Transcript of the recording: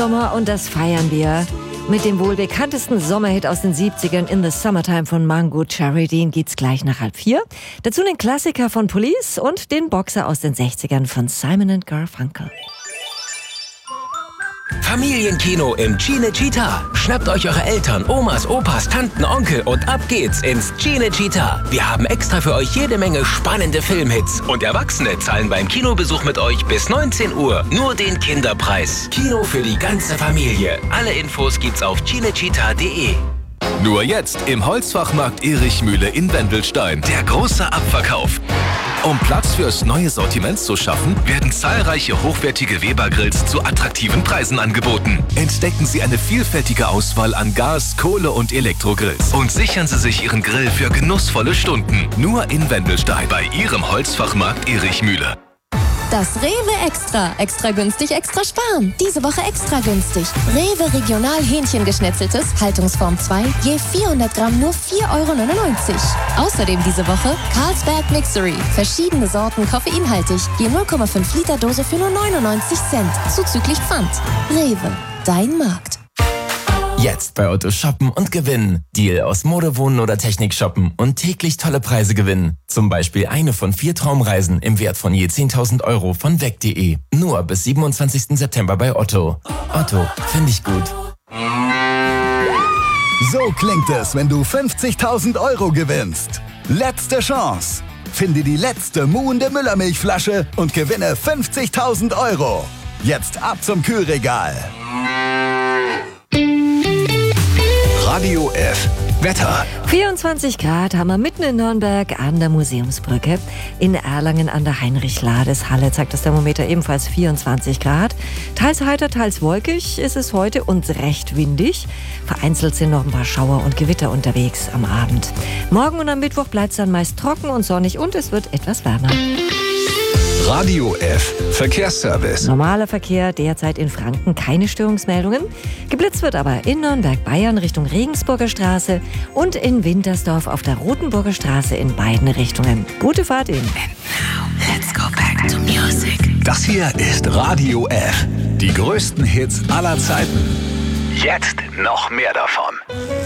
Sommer und das feiern wir. Mit dem wohl bekanntesten Sommerhit aus den 70ern, In the Summertime von Mango Cherry, den geht's gleich nach 3:30. Dazu den Klassiker von Police und den Boxer aus den 60ern von Simon & Garfunkel. Familienkino im Cinecittà. Schnappt euch eure Eltern, Omas, Opas, Tanten, Onkel und ab geht's ins Cinecittà. Wir haben extra für euch jede Menge spannende Filmhits. Und Erwachsene zahlen beim Kinobesuch mit euch bis 19 Uhr nur den Kinderpreis. Kino für die ganze Familie. Alle Infos gibt's auf cinecittà.de. Nur jetzt im Holzfachmarkt Erichmühle in Wendelstein. Der große Abverkauf. Um Platz fürs neue Sortiment zu schaffen, werden zahlreiche hochwertige Weber-Grills zu attraktiven Preisen angeboten. Entdecken Sie eine vielfältige Auswahl an Gas-, Kohle- und Elektrogrills und sichern Sie sich Ihren Grill für genussvolle Stunden. Nur in Wendelstein bei Ihrem Holzfachmarkt Erichmühle. Das Rewe Extra. Extra günstig, extra sparen. Diese Woche extra günstig. Rewe Regional Hähnchengeschnetzeltes, Haltungsform 2, je 400 Gramm nur 4,99 €. Außerdem diese Woche Carlsberg Mixery. Verschiedene Sorten koffeinhaltig, je 0,5 Liter Dose für nur 99 Cent. Zuzüglich Pfand. Rewe, dein Markt. Jetzt bei Otto shoppen und gewinnen. Deal aus Mode, Wohnen oder Technik shoppen und täglich tolle Preise gewinnen. Zum Beispiel eine von 4 Traumreisen im Wert von je 10.000 € von weg.de. Nur bis 27. September bei Otto. Otto, finde ich gut. So klingt es, wenn du 50.000 € gewinnst. Letzte Chance. Finde die letzte muhende Müllermilchflasche und gewinne 50.000 €. Jetzt ab zum Kühlregal. Radio F. Wetter. 24 Grad haben wir mitten in Nürnberg an der Museumsbrücke. In Erlangen an der Heinrich-Lades-Halle zeigt das Thermometer ebenfalls 24 Grad. Teils heiter, teils wolkig ist es heute und recht windig. Vereinzelt sind noch ein paar Schauer und Gewitter unterwegs am Abend. Morgen und am Mittwoch bleibt es dann meist trocken und sonnig und es wird etwas wärmer. Radio F. Verkehrsservice. Normaler Verkehr derzeit in Franken, keine Störungsmeldungen. Geblitzt wird aber in Nürnberg-Bayern Richtung Regensburger Straße und in Wintersdorf auf der Rotenburger Straße in beiden Richtungen. Gute Fahrt Ihnen. And now, let's go back to music. Das hier ist Radio F. Die größten Hits aller Zeiten. Jetzt noch mehr davon.